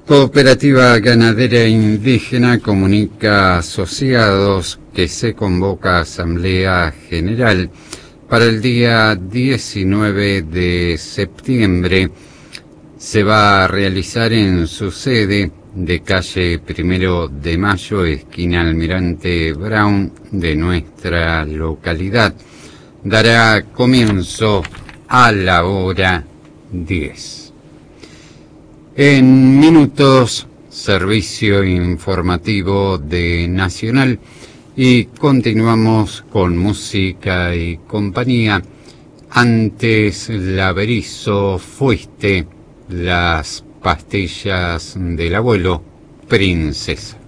Cooperativa Ganadera Indígena comunica a asociados que se convoca Asamblea General para el día 19 de septiembre. Se va a realizar en su sede de calle 1 de Mayo, esquina Almirante Brown, de nuestra localidad. Dará comienzo a la hora 10. En minutos, servicio informativo de Nacional, y continuamos con música y compañía. Antes la Berizo Fuiste, las pastillas del abuelo, Princesa.